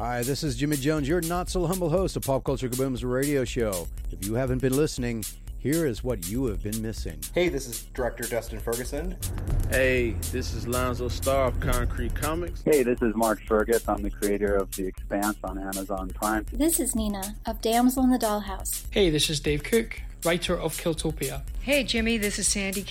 Hi, this is Jimmy Jones, your not-so-humble host of Pop Culture Kaboom's radio show. If you haven't been listening, here is what you have been missing. Hey, this is director Dustin Ferguson. Hey, this is Lonzo Starr of Concrete Comics. Hey, this is Mark Fergus. I'm the creator of The Expanse on Amazon Prime. This is Nina of Damsel in the Dollhouse. Hey, this is Dave Cook, writer of Killtopia. Hey, Jimmy, this is Sandy